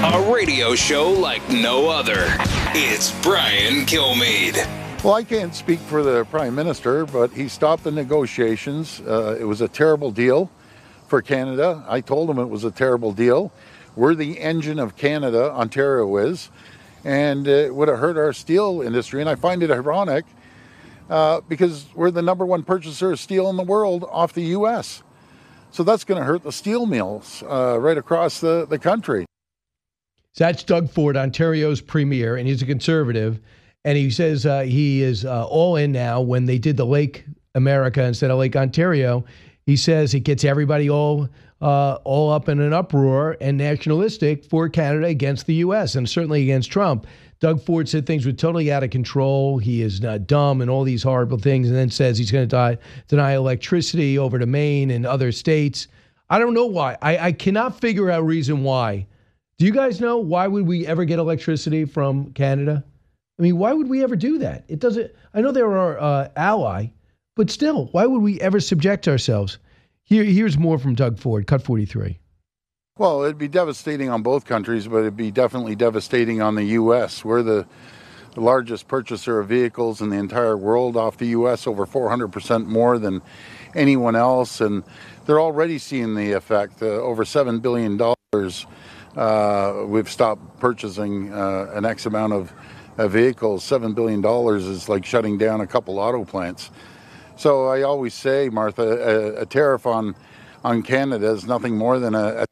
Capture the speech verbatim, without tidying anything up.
A radio show like no other. It's Brian Kilmeade. Well, I can't speak for the Prime Minister, but he stopped the negotiations. Uh, it was a terrible deal for Canada. I told him it was a terrible deal. We're the engine of Canada, Ontario is, and it would have hurt our steel industry. And I find it ironic uh, because we're the number one purchaser of steel in the world off the U S. So that's going to hurt the steel mills uh, right across the, the country. So that's Doug Ford, Ontario's premier, and he's a conservative. And he says uh, he is uh, all in now. When they did the Lake America instead of Lake Ontario, he says it gets everybody all uh, all up in an uproar and nationalistic for Canada against the U S and certainly against Trump. Doug Ford said things were totally out of control. He is not dumb and all these horrible things, and then says he's going to deny electricity over to Maine and other states. I don't know why. I, I cannot figure out reason why. Do you guys know why would we ever get electricity from Canada? I mean, why would we ever do that? It doesn't. I know they're our uh, ally, but still, why would we ever subject ourselves? Here, here's more from Doug Ford, cut forty-three. Well, it'd be devastating on both countries, but it'd be definitely devastating on the U S. We're the, the largest purchaser of vehicles in the entire world off the U S, over four hundred percent more than anyone else, and they're already seeing the effect. Uh, over seven billion dollars, uh, we've stopped purchasing uh, an X amount of uh, vehicles. seven billion dollars is like shutting down a couple auto plants. So I always say, Martha, a, a tariff on on Canada is nothing more than a, a